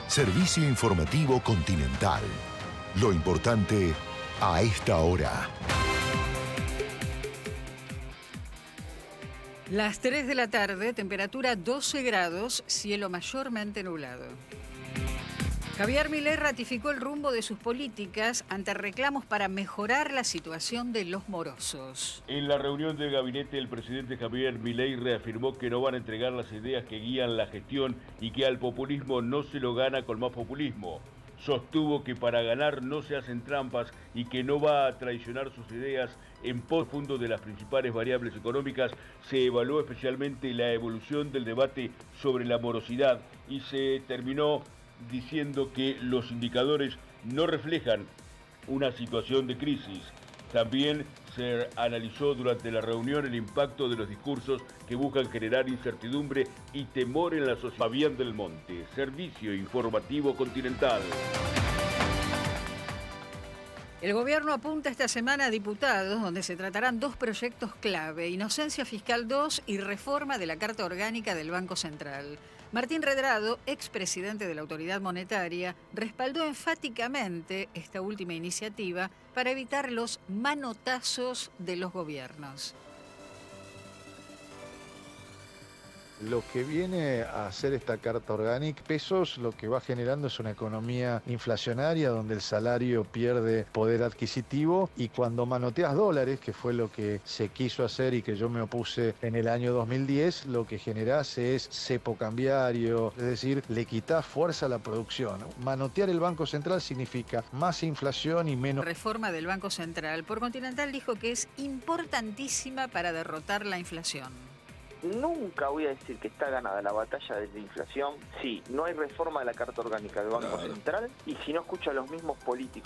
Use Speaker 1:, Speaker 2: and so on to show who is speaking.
Speaker 1: Servicio informativo Continental. Lo importante a esta hora.
Speaker 2: Las 3 de la tarde, temperatura 12 grados, cielo mayormente nublado. Javier Milei ratificó el rumbo de sus políticas ante reclamos para mejorar la situación de los morosos.
Speaker 3: En la reunión del gabinete, el presidente Javier Milei reafirmó que no van a entregar las ideas que guían la gestión y que al populismo no se lo gana con más populismo. Sostuvo que para ganar no se hacen trampas y que no va a traicionar sus ideas. En profundo de las principales variables económicas se evaluó especialmente la evolución del debate sobre la morosidad y se terminó diciendo que los indicadores no reflejan una situación de crisis. También se analizó durante la reunión el impacto de los discursos que buscan generar incertidumbre y temor en la sociedad. Fabián del Monte, Servicio Informativo Continental.
Speaker 2: El gobierno apunta esta semana a diputados, donde se tratarán dos proyectos clave: Inocencia Fiscal 2 y reforma de la Carta Orgánica del Banco Central. Martín Redrado, expresidente de la Autoridad Monetaria, respaldó enfáticamente esta última iniciativa para evitar los manotazos de los gobiernos.
Speaker 4: Lo que viene a hacer esta carta orgánica, pesos, lo que va generando es una economía inflacionaria donde el salario pierde poder adquisitivo, y cuando manoteas dólares, que fue lo que se quiso hacer y que yo me opuse en el año 2010, lo que generás es cepo cambiario, es decir, le quitas fuerza a la producción. Manotear el Banco Central significa más inflación y menos...
Speaker 2: Reforma del Banco Central. Por Continental dijo que es importantísima para derrotar la inflación.
Speaker 5: Nunca voy a decir que está ganada la batalla de la inflación si no hay reforma de la Carta Orgánica del Banco Central y si no escucho a los mismos políticos